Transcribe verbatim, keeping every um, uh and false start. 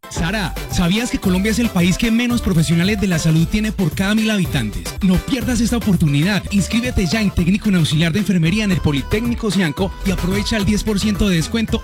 Sara, ¿sabías que Colombia es el país que menos profesionales de la salud tiene por cada mil habitantes? No pierdas esta oportunidad. Inscríbete ya en técnico en auxiliar de enfermería en el Politécnico Cianco y aprovecha el diez por ciento de descuento